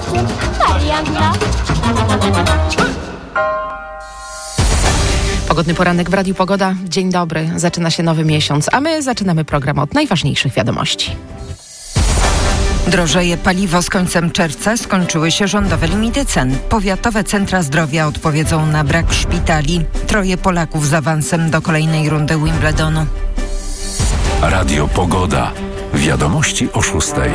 Marianna. Pogodny poranek w Radiu Pogoda. Dzień dobry. Zaczyna się nowy miesiąc, a my zaczynamy program od najważniejszych wiadomości. Drożeje paliwo. Z końcem czerwca skończyły się rządowe limity cen. Powiatowe centra zdrowia odpowiedzą na brak szpitali. 3 Polaków z awansem do kolejnej rundy Wimbledonu. Radio Pogoda. Wiadomości o 6:00.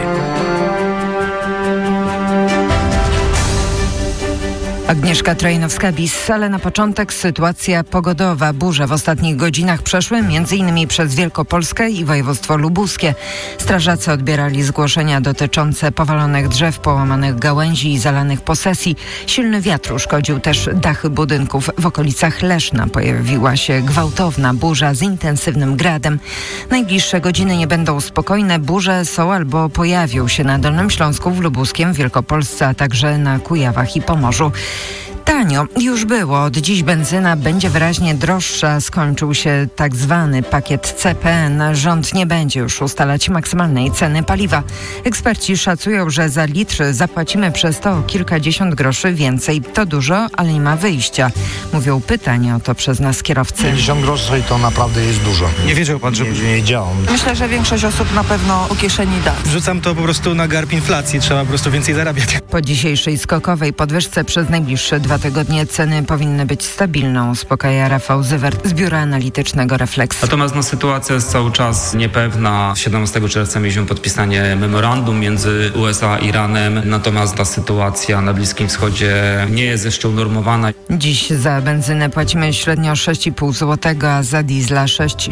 Agnieszka Trajnowska-Bis, ale na początek sytuacja pogodowa. Burze w ostatnich godzinach przeszły m.in. przez Wielkopolskę i województwo lubuskie. Strażacy odbierali zgłoszenia dotyczące powalonych drzew, połamanych gałęzi i zalanych posesji. Silny wiatr uszkodził też dachy budynków. W okolicach Leszna pojawiła się gwałtowna burza z intensywnym gradem. Najbliższe godziny nie będą spokojne. Burze są albo pojawią się na Dolnym Śląsku, w Lubuskiem, Wielkopolsce, a także na Kujawach i Pomorzu. Tanio już było. Od dziś benzyna będzie wyraźnie droższa. Skończył się tak zwany pakiet CPN. Rząd nie będzie już ustalać maksymalnej ceny paliwa. Eksperci szacują, że za litr zapłacimy przez to o kilkadziesiąt groszy więcej. To dużo, ale nie ma wyjścia. Mówią pytanie o to przez nas kierowcy. 50 groszy to naprawdę jest dużo. Nie wiedział pan, że... Nie wiedziałem. Myślę, że większość osób na pewno po kieszeni da. Wrzucam to po prostu na garb inflacji. Trzeba po prostu więcej zarabiać. Po dzisiejszej skokowej podwyżce przez najbliższe 2 tygodnie ceny powinny być stabilne, uspokaja Rafał Zywert z biura analitycznego Refleks. Natomiast sytuacja jest cały czas niepewna. 17 czerwca mieliśmy podpisanie memorandum między USA a Iranem, natomiast ta sytuacja na Bliskim Wschodzie nie jest jeszcze unormowana. Dziś za benzynę płacimy średnio 6,5 zł, a za diesla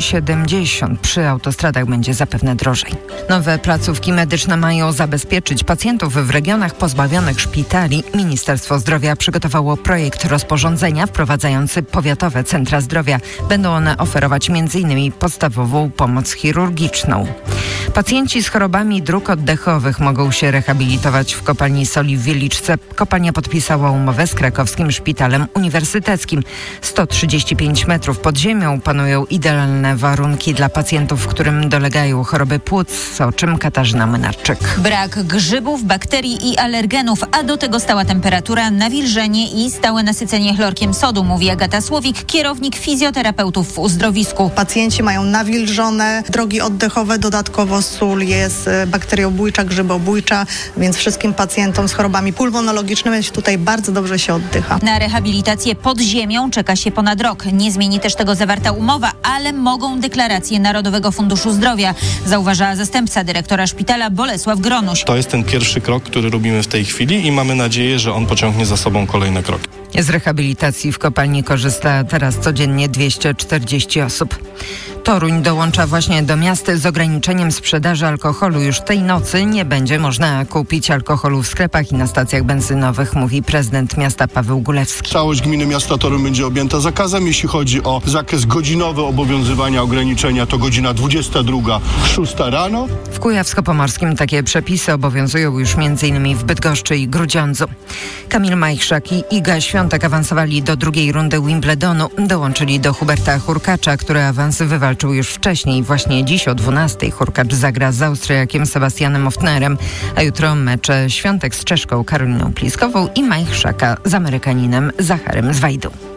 6,70. Przy autostradach będzie zapewne drożej. Nowe placówki medyczne mają zabezpieczyć pacjentów w regionach pozbawionych szpitali. Ministerstwo Zdrowia przygotowało projekt rozporządzenia wprowadzający powiatowe centra zdrowia. Będą one oferować m.in. podstawową pomoc chirurgiczną. Pacjenci z chorobami dróg oddechowych mogą się rehabilitować w kopalni soli w Wieliczce. Kopalnia podpisała umowę z Krakowskim Szpitalem Uniwersyteckim. 135 metrów pod ziemią panują idealne warunki dla pacjentów, którym dolegają choroby płuc, o czym Katarzyna Mynarczyk. Brak grzybów, bakterii i alergenów, a do tego stała temperatura, nawilżenie i stałe nasycenie chlorkiem sodu, mówi Agata Słowik, kierownik fizjoterapeutów w uzdrowisku. Pacjenci mają nawilżone drogi oddechowe, dodatkowo sól jest bakteriobójcza, grzybobójcza, więc wszystkim pacjentom z chorobami pulmonologicznymi tutaj bardzo dobrze się oddycha. Na rehabilitację pod ziemią czeka się ponad rok. Nie zmieni też tego zawarta umowa, ale mogą deklaracje Narodowego Funduszu Zdrowia, zauważa zastępca dyrektora szpitala Bolesław Gronuś. To jest ten pierwszy krok, który robimy w tej chwili i mamy nadzieję, że on pociągnie za sobą kolejne kroki. Z rehabilitacji w kopalni korzysta teraz codziennie 240 osób. Toruń dołącza właśnie do miast z ograniczeniem sprzedaży alkoholu. Już tej nocy nie będzie można kupić alkoholu w sklepach i na stacjach benzynowych, mówi prezydent miasta Paweł Gulewski. Całość gminy miasta Toruń będzie objęta zakazem. Jeśli chodzi o zakres godzinowy obowiązywania ograniczenia, to godzina 22, 6 rano. W Kujawsko-Pomorskim takie przepisy obowiązują już m.in. w Bydgoszczy i Grudziądzu. Kamil Majchrzak i Iga Świątek awansowali do 2. rundy Wimbledonu. Dołączyli do Huberta Hurkacza, który awans wywalczył już wcześniej. Właśnie dziś o 12:00 Hurkacz zagra z Austriakiem Sebastianem Ofnerem, a jutro mecze Świątek z Czeszką Karoliną Pliskową i Majchrzaka z Amerykaninem Zacharem Zwajdą.